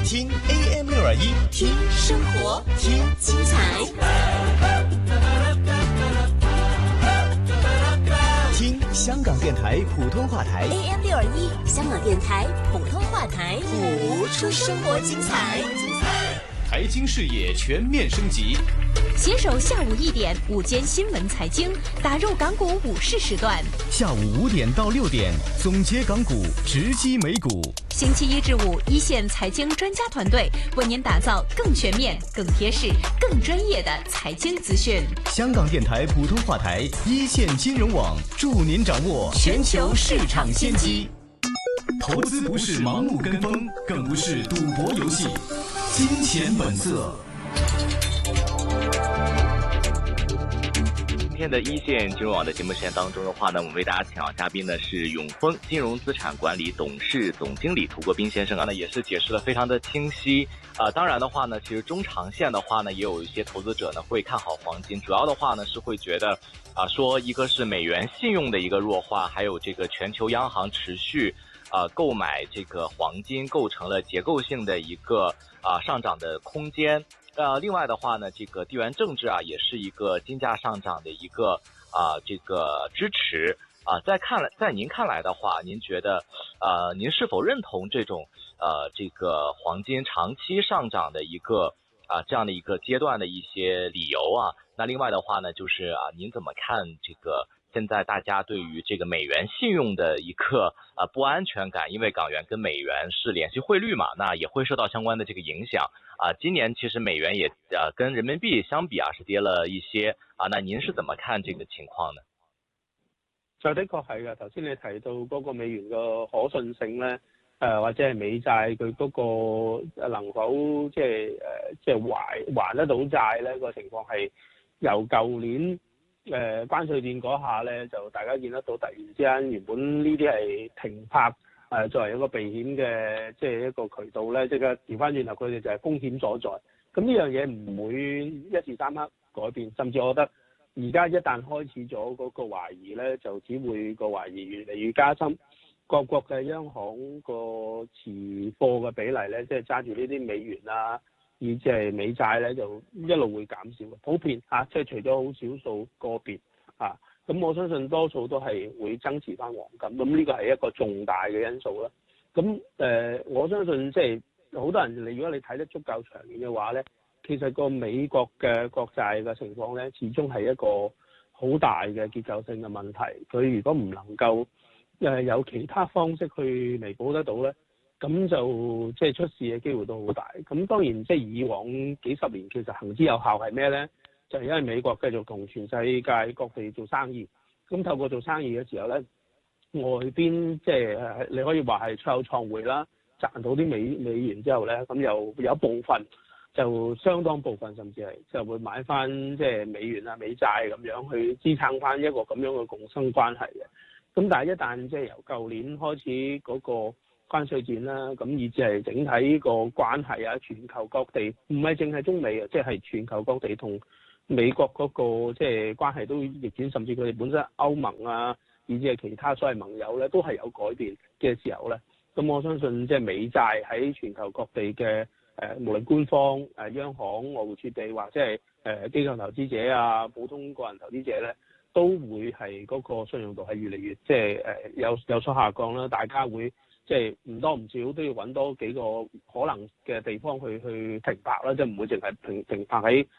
听 AM621， 听生活， 听精彩， 听香港电台普通话台 AM621，香港电台普通话台， 谱出生活精彩。 财经视野全面升级， 携手下午1点午间新闻财经，打入港股午市时段。 下午5点到6点，总结港股，直击美股。 星期1至5，一线财经专家团队为您打造更全面、更贴实、更专业的财经资讯。 香港电台普通话台一线金融网，助您掌握全球市场先机。投资不是盲目跟风，更不是赌博游戏。金钱本色。 今天的一线金融网的节目时间当中的话呢，我们为大家请到嘉宾呢是永丰金融资产管理董事总经理涂国彬先生啊，那也是解释的非常的清晰当然的话呢，其实中长线的话呢，也有一些投资者呢会看好黄金，主要的话呢是会觉得说一个是美元信用的一个弱化，还有这个全球央行持续购买这个黄金构成了结构性的一个上涨的空间。另外的话呢，这个地缘政治也是一个金价上涨的一个这个支持在您看来的话，您觉得您是否认同这种这个黄金长期上涨的一个这样的一个阶段的一些理由那另外的话呢，就是您怎么看这个现在大家对于这个美元信用的一个不安全感，因为港元跟美元是联系汇率嘛，那也会受到相关的这个影响今年其實美元也跟人民幣相比是跌了一些那您是怎麼看這個情況呢？ 就的確係嘅，頭先你提到嗰個美元嘅可信性咧，或者係美債佢嗰個能否即係還得到債咧個情況係由舊年關稅戰嗰下咧，就大家見得到突然之間原本呢啲係停泊作為一個避險嘅即係一個渠道咧，即係調翻轉頭佢哋就係風險所在。咁呢樣嘢唔會一時三刻改變，甚至我覺得而家一旦開始咗嗰個懷疑咧，就只會個懷疑越嚟越加深。各國嘅央行個持貨嘅比例咧，即係揸住呢啲美元以至係美債咧，就一路會減少嘅。普遍即係除咗好少數個別咁我相信多數都係會增持翻黃金，咁呢個係一個重大嘅因素啦。咁我相信即係好多人，如果你睇得足夠長遠嘅話咧，其實個美國嘅國債嘅情況咧，始終係一個好大嘅結構性嘅問題。佢如果唔能夠有其他方式去彌補得到咧，咁就即係出事嘅機會都好大。咁當然即係以往幾十年其實行之有效係咩咧？就係因為美國繼續同全世界各地做生意，咁透過做生意嘅時候咧，外邊即係你可以話係出口創匯啦，賺到啲美元之後咧，咁有一部分就相當部分甚至係就會買翻即係美元美債咁樣去支撐翻一個咁樣嘅共生關係嘅。咁但係一旦即係由舊年開始嗰個關稅戰啦，咁以至係整體個關係全球各地唔係淨係中美即係全球各地同美國嗰個即係關係都逆轉，甚至佢哋本身歐盟以至係其他所謂盟友咧，都係有改變嘅時候咧。咁我相信即係美債喺全球各地嘅無論官方、央行、外匯儲備或者係機構投資者普通個人投資者咧，都會係嗰個信用度係越嚟越即係有所下降啦。大家會即係唔多唔少都要揾多幾個可能嘅地方去停泊啦，即係唔會淨係停泊喺